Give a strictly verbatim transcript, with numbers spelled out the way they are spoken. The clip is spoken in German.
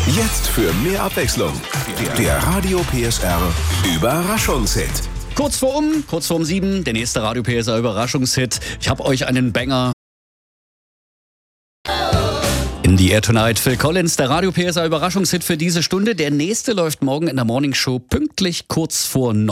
Jetzt für mehr Abwechslung. Der Radio P S R Überraschungshit. Kurz vor um, kurz vor um sieben, der nächste Radio P S R Überraschungshit. Ich habe euch einen Banger. In the Air Tonight, Phil Collins, der Radio P S R Überraschungshit für diese Stunde. Der nächste läuft morgen in der Morning Show pünktlich kurz vor neun.